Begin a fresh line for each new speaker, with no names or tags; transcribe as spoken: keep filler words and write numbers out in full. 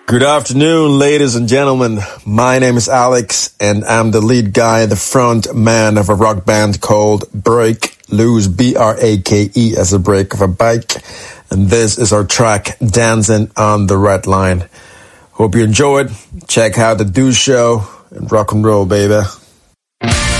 Good afternoon, ladies and gentlemen. My name is Alex, and I'm the lead guy, the front man of a rock band called Break Loose, B R A K E, as a break of a bike. And this is our track, Dancing on the Red Line. Hope you enjoyed. Check out the Do Show and rock and roll, baby.